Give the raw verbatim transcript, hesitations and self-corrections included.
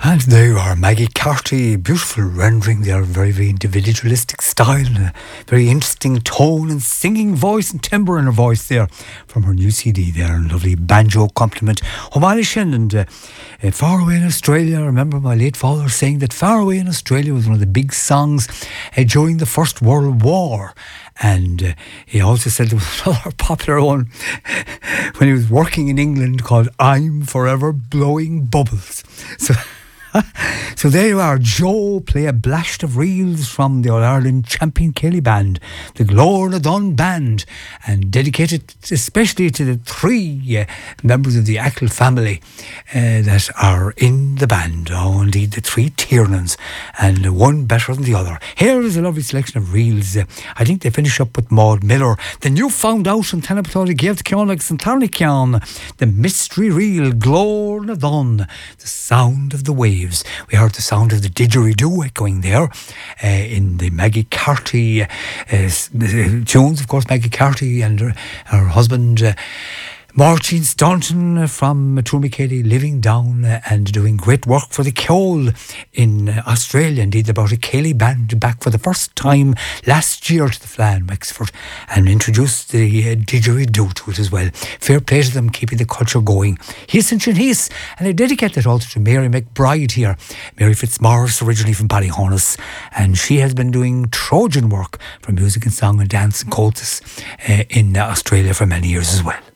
And there you are, Maggie Carty, beautiful rendering there, very, very individualistic style, and a very interesting tone and singing voice and timbre in her voice there from her new C D there, and lovely banjo compliment. O'Malley Shannon, uh, uh, Far Away in Australia. I remember my late father saying that Far Away in Australia was one of the big songs uh, during the First World War. And uh, he also said there was another popular one when he was working in England called I'm Forever Blowing Bubbles. So so there you are, Joe play a blast of reels from the All-Ireland champion Kelly Band, the Glór Dunn Band, and dedicated especially to the three uh, members of the Ackle family uh, that are in the band. Oh, indeed, the three Tiernans, and one better than the other. Here is a lovely selection of reels. Uh, I think they finish up with Maud Miller. Then you found out in Tanapatoli Gael Keonig and Tarnikian, the mystery reel, Glór Dunn, the sound of the waves. We heard the sound of the didgeridoo echoing there uh, in the Maggie Carty uh, uh, tunes. Of course, Maggie Carty and her, her husband uh, Martin Staunton from Tourmakeady, living down uh, and doing great work for the Ceol in uh, Australia. Indeed, they brought a Kelly Band back for the first time last year to the Fleadh, Wexford, and introduced the uh, didgeridoo to it as well. Fair play to them, keeping the culture going. He's in Chinhees, and I dedicate that also to Mary McBride here. Mary Fitzmaurice, originally from Ballyhonus, and she has been doing Trojan work for music and song and dance and cultus uh, in uh, Australia for many years as well.